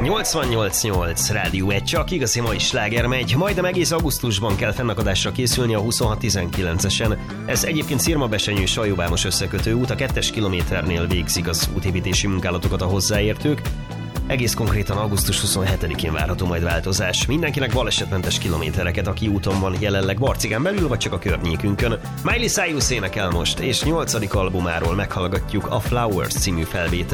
88.8 Rádió 1, csak igazi mai sláger megy, majdnem egész augusztusban kell fennakadásra készülni a 26-19-esen. Ez egyébként Szirmabesenyő Sajóvámos összekötő út, a 2-es kilométernél végzik az útépítési munkálatokat a hozzáértők. Egész konkrétan augusztus 27-én várható majd változás. Mindenkinek balesetmentes kilométereket, aki úton van jelenleg Barcigán belül, vagy csak a környékünkön. Miley Cyrus énekel most, és 8. albumáról meghallgatjuk a Flowers című felvételt.